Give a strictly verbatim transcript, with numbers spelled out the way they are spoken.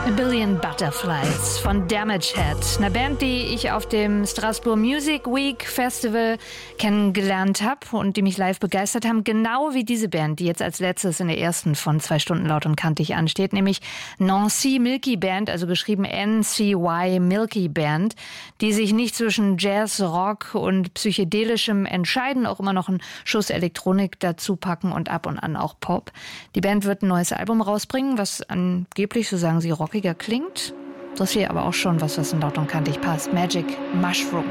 A Billion Butterflies von Damage Head. Eine Band, die ich auf dem Strasbourg Music Week Festival kennengelernt habe und die mich live begeistert haben. Genau wie diese Band, die jetzt als letztes in der ersten von zwei Stunden laut und kantig ansteht, nämlich Nancy Milky Band, also geschrieben N C Y Milky Band, die sich nicht zwischen Jazz, Rock und Psychedelischem entscheiden, auch immer noch einen Schuss Elektronik dazu packen und ab und an auch Pop. Die Band wird ein neues Album rausbringen, was angeblich, so sagen sie, rockiger klingt. Das hier aber auch schon was, was in laut und kantig passt. Magic Mushroom.